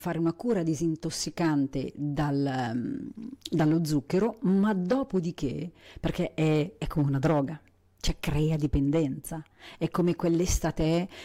fare una cura disintossicante dallo zucchero, ma dopodiché, perché è come una droga, cioè crea dipendenza, è come quell'estate